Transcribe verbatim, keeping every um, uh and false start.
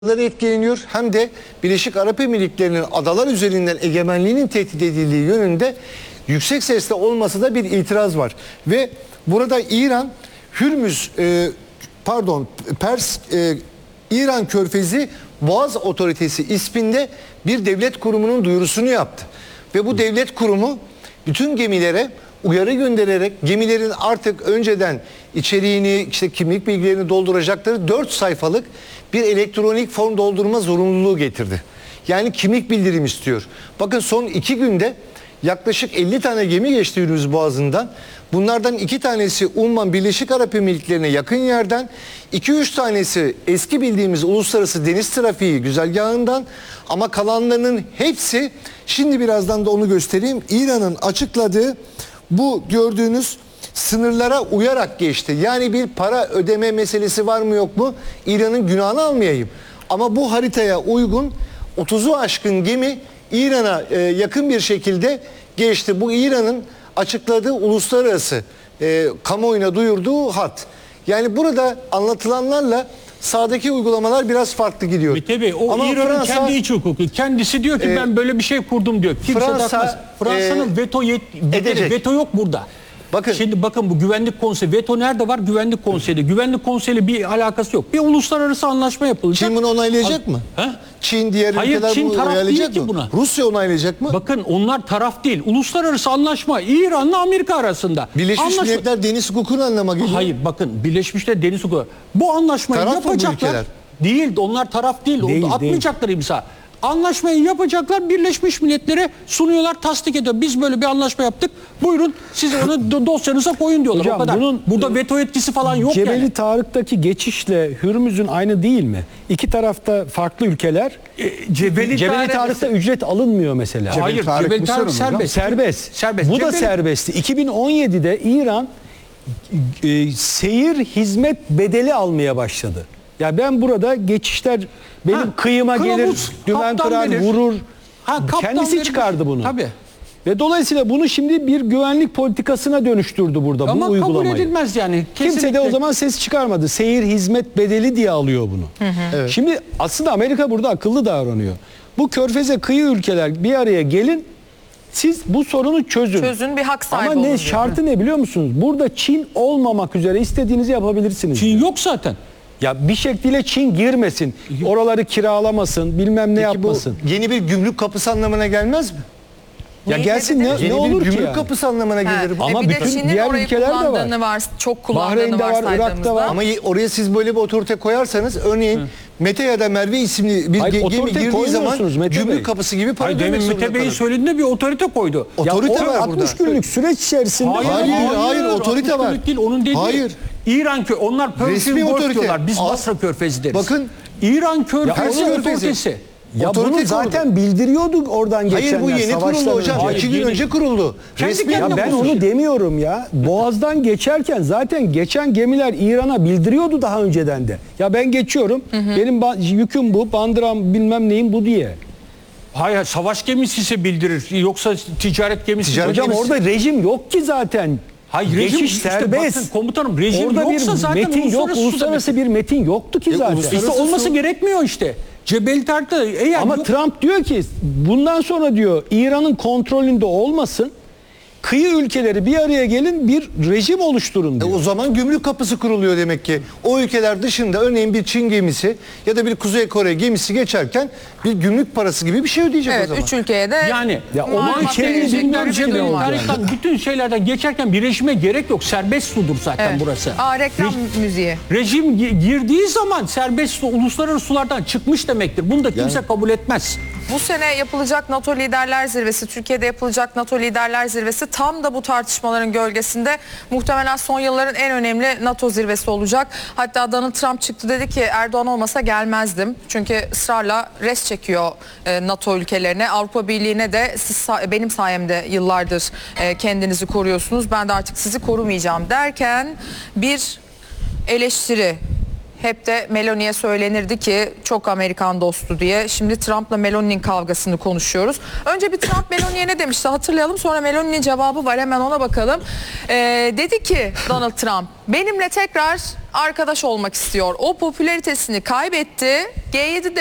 etkileniyor, hem de Birleşik Arap Emirlikleri'nin adalar üzerinden egemenliğinin tehdit edildiği yönünde yüksek sesle olmasa da bir itiraz var. Ve burada İran Hürmüz e, pardon Pers e, İran Körfezi Boğaz Otoritesi isminde bir devlet kurumunun duyurusunu yaptı. Ve bu devlet kurumu bütün gemilere uyarı göndererek gemilerin artık önceden içeriğini, işte kimlik bilgilerini dolduracakları dört sayfalık bir elektronik form doldurma zorunluluğu getirdi. Yani kimlik bildirim istiyor. Bakın son iki günde yaklaşık elli tane gemi geçti Hürmüz Boğazı'ndan. Bunlardan iki tanesi Umman Birleşik Arap Emirlikleri'ne yakın yerden, iki üç tanesi eski bildiğimiz uluslararası deniz trafiği güzergahından, ama kalanlarının hepsi, şimdi birazdan da onu göstereyim, İran'ın açıkladığı bu gördüğünüz sınırlara uyarak geçti. Yani bir para ödeme meselesi var mı yok mu? İran'ın günahını almayayım. Ama bu haritaya uygun otuzu aşkın gemi İran'a e, yakın bir şekilde geçti. Bu İran'ın açıkladığı uluslararası e, kamuoyuna duyurduğu hat. Yani burada anlatılanlarla sahadaki uygulamalar biraz farklı gidiyor. Mete Bey, o İran'ın kendi iç hukuku. Kendisi diyor ki e, ben böyle bir şey kurdum diyor. Kimse Fransa, Fransa'nın e, veto yet, edecek. Veto yok burada. Bakın. Şimdi bakın, bu güvenlik konseyi, veto nerede var? Güvenlik konseyinde. Güvenlik konseyiyle bir alakası yok. Bir uluslararası anlaşma yapılacak. Çin bunu onaylayacak Al, mı? He? Çin diğer Hayır, ülkeler Çin bunu taraf onaylayacak değil mı? ki buna. Rusya onaylayacak mı? Bakın, onlar taraf değil. Uluslararası anlaşma İran'la Amerika arasında. Birleşmiş anlaşma... Milletler deniz hukukunu anlama geliyor. Hayır, bakın, Birleşmiş Milletler deniz hukuku. Bu anlaşmayı taraf yapacaklar. Değil, onlar taraf değil. değil Atmayacaklar değil. imza. Anlaşmayı yapacaklar, Birleşmiş Milletler'e sunuyorlar, tasdik ediyor. Biz böyle bir anlaşma yaptık. Buyurun siz onu dosyanıza koyun diyorlar. Hocam, o kadar. Bunun, Burada veto etkisi falan yok Cebeli yani. Tarık'taki geçişle Hürmüz'ün aynı değil mi? İki tarafta farklı ülkeler. E, Cebeli, Cebeli Tarık... Tarık'ta ücret alınmıyor mesela. Cebeli Hayır, Tarık, Cebeli Tarık serbest. Serbest. serbest. Bu Cebeli... da serbestti. iki bin on yedide İran e, seyir hizmet bedeli almaya başladı. Ya ben burada geçişler benim ha, kıyıma kılavuz, gelir, dümen kırar, verir. vurur. Ha, Kendisi verir. çıkardı bunu. Tabii. Ve dolayısıyla bunu şimdi bir güvenlik politikasına dönüştürdü burada. Ama bu uygulamayı. Ama kabul edilmez yani. Kesinlikle. Kimse de o zaman ses çıkarmadı. Seyir hizmet bedeli diye alıyor bunu. Hı hı. Evet. Şimdi aslında Amerika burada akıllı davranıyor. Bu körfeze kıyı ülkeler bir araya gelin. Siz bu sorunu çözün. Çözün, bir hak sahibi Ama ne olun şartı diyor. ne biliyor musunuz? Burada Çin olmamak üzere istediğinizi yapabilirsiniz. Çin diyor. yok zaten. Ya bir şekilde Çin girmesin. Oraları kiralamasın, bilmem ne Peki yapmasın. Bu yeni bir gümrük kapısı anlamına gelmez mi? Ya Niye gelsin ne, yeni ne olur bir ki gümrük yani? kapısı anlamına gelir. He, Ama e bir bütün de Çin'in diğer orayı ülkeler de var. kullandığını var. Çok kullandığını Bahreyn'de var, varsaydığımızda. Irak'ta var. Ama oraya siz böyle bir otorite koyarsanız, örneğin Hı. Mete ya da Merve isimli bir Hayır, gemi girdiği zaman Mete gümrük Bey. kapısı gibi para Hayır, ödemek demin zorunda Mete Bey'in kalır. söylediğinde bir otorite koydu. Otorite ya, var altmış burada. günlük süreç içerisinde. Hayır, hayır, hayır, otorite var. Değil, onun dediği. Hayır. İran kö onlar Persian Gulf diyorlar. Biz Basra Körfezi deriz. Bakın. İran Körfezi otoritesi. Ya otorite bunu zaten kuruldu. bildiriyorduk oradan geçenler. Hayır, bu yeni kuruldu hocam. Önce. İki gün yeni. önce kuruldu. Kendi Resmi ya ben kuruldu. onu demiyorum ya. Boğaz'dan geçerken zaten geçen gemiler İran'a bildiriyordu daha önceden de. Ya ben geçiyorum. Hı hı. Benim yüküm bu. Bandıram bilmem neyim bu diye. Hayır, savaş gemisi ise bildirir. Yoksa ticaret gemisi. Ticaret Hocam gemisi. Orada rejim yok ki zaten. Hayır, Geçiş rejim işte serbest. Bakın, komutanım, rejim orada yoksa bir zaten metin yok. Uluslararası bir metin yoktu ki e, zaten. İşte olması su... gerekmiyor işte. Cebeli Tarık'ta eğer Ama yok... Trump diyor ki bundan sonra diyor İran'ın kontrolünde olmasın. Kıyı ülkeleri bir araya gelin, bir rejim oluşturun diyor. E o zaman gümrük kapısı kuruluyor demek ki. O ülkeler dışında örneğin bir Çin gemisi ya da bir Kuzey Kore gemisi geçerken bir gümrük parası gibi bir şey ödeyecek evet, o zaman. üç ülkeye de yani ya onun içeriğini bilmiyoruz Cebeli Tarık'tan bütün şeylerden geçerken bir rejime gerek yok. Serbest sudur zaten evet. burası. Aa, reklam Re müziği. Rejim girdiği zaman serbest su uluslararası sulardan çıkmış demektir. Bunu da kimse yani. kabul etmez. Bu sene yapılacak NATO Liderler Zirvesi, Türkiye'de yapılacak NATO Liderler Zirvesi tam da bu tartışmaların gölgesinde muhtemelen son yılların en önemli NATO zirvesi olacak. Hatta Donald Trump çıktı, dedi ki Erdoğan olmasa gelmezdim. Çünkü ısrarla res çekiyor NATO ülkelerine, Avrupa Birliği'ne de siz benim sayemde yıllardır kendinizi koruyorsunuz. Ben de artık sizi korumayacağım derken bir eleştiri hep de Meloni'ye söylenirdi ki çok Amerikan dostu diye. Şimdi Trump'la Meloni'nin kavgasını konuşuyoruz. Önce bir Trump Meloni'ye ne demişti hatırlayalım. Sonra Meloni'nin cevabı var, hemen ona bakalım. Ee, dedi ki Donald Trump, benimle tekrar arkadaş olmak istiyor. O popülaritesini kaybetti. G yedi'de